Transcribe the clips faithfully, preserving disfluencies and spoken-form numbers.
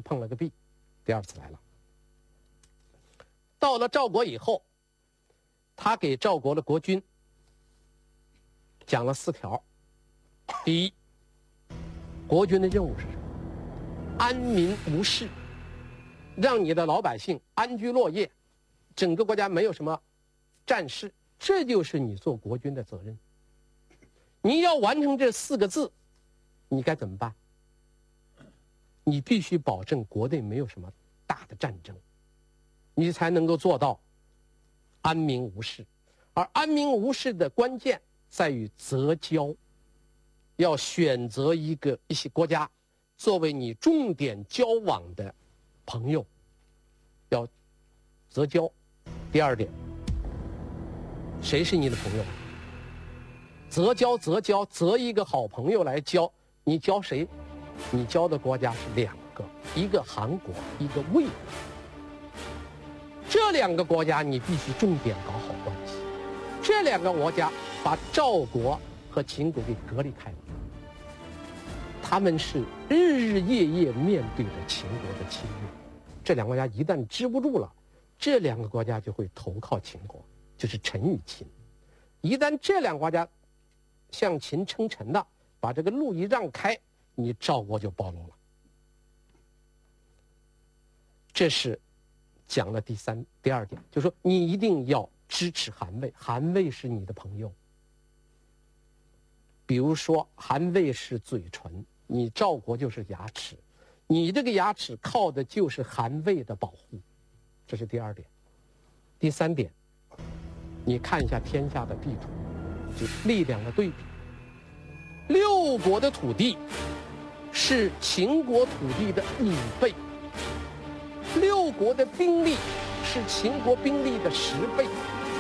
碰了个壁，第二次来了。到了赵国以后，他给赵国的国君讲了四条。第一，国君的任务是什么？安民无事，让你的老百姓安居乐业，整个国家没有什么战事，这就是你做国君的责任。你要完成这四个字，你该怎么办？你必须保证国内没有什么大的战争，你才能够做到安民无事。而安民无事的关键在于择交，要选择一个一些国家作为你重点交往的朋友，要择交。第二点，谁是你的朋友？择交择交择一个好朋友来交，你交谁？你交的国家是两个，一个韩国，一个魏国。这两个国家你必须重点搞好关系。这两个国家把赵国和秦国给隔离开了，他们是日日夜夜面对着秦国的侵略。这两个国家一旦支不住了，这两个国家就会投靠秦国，就是臣与秦。一旦这两个国家向秦称臣的，把这个路一让开，你赵国就暴露了。这是讲了第三第二点，就是说你一定要支持韩魏，韩魏是你的朋友。比如说韩魏是嘴唇，你赵国就是牙齿，你这个牙齿靠的就是韩魏的保护，这是第二点。第三点，你看一下天下的地图，就力量的对比。六国的土地是秦国土地的五倍，六国的兵力是秦国兵力的十倍。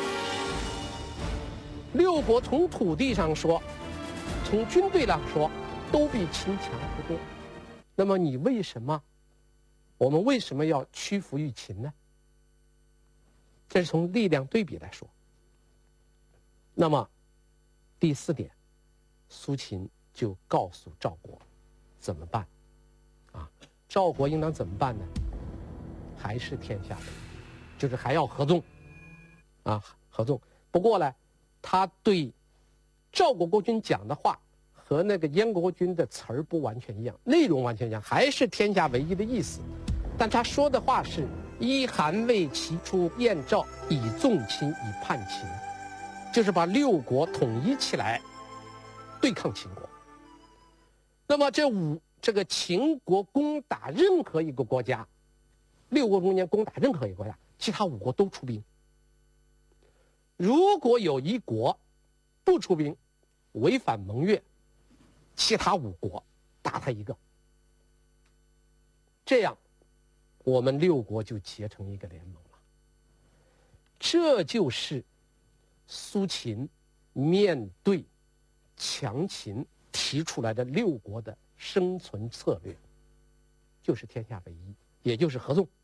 六国从土地上说，从军队上说，都比秦强不多。那么你为什么，我们为什么要屈服于秦呢？这是从力量对比来说。那么第四点，苏秦就告诉赵国怎么办啊？赵国应当怎么办呢？还是天下为一，就是还要合纵啊，合纵。不过呢，他对赵国国君讲的话和那个燕国君的词儿不完全一样，内容完全一样，还是天下为一的意思。但他说的话是依韩魏齐出燕赵，以纵秦，以叛秦，就是把六国统一起来对抗秦国。那么这五这个秦国攻打任何一个国家，六国中间攻打任何一个国家，其他五国都出兵。如果有一国不出兵，违反盟约，其他五国打他一个，这样我们六国就结成一个联盟了。这就是苏秦面对强秦提出来的六国的生存策略，就是天下为一，也就是合纵。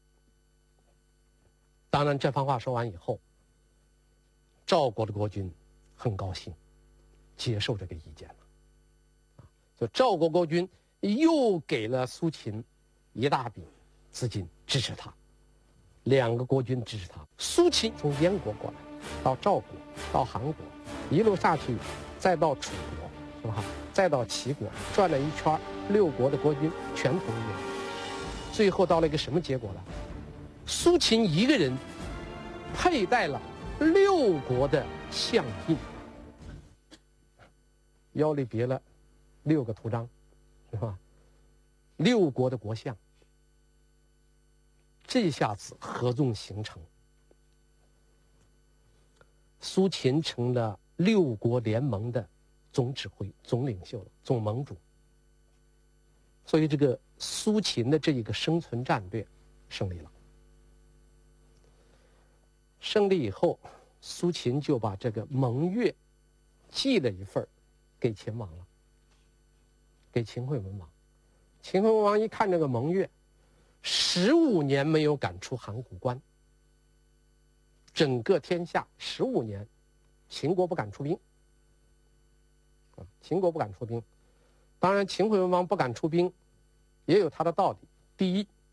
当然这番话说完以后，赵国的国君很高兴，接受这个意见了。就赵国国君又给了苏秦一大笔资金支持他，两个国君支持他。苏秦从燕国过来，到赵国，到韩国，一路下去，再到楚国，是吧？再到齐国，转了一圈，六国的国君全同意了。最后到了一个什么结果呢？苏秦一个人佩戴了六国的相印，腰里别了六个图章，是吧？六国的国相，这下子合纵形成，苏秦成了六国联盟的总指挥、总领袖了，总盟主。所以这个苏秦的这一个生存战略胜利了。胜利以后，苏秦就把这个盟约寄了一份给秦王了，给秦惠文王。秦惠文王一看这个盟约，十五年没有赶出函谷关，整个天下十五年，秦国不敢出兵，啊，秦国不敢出兵。当然，秦惠文王不敢出兵，也有他的道理。第一，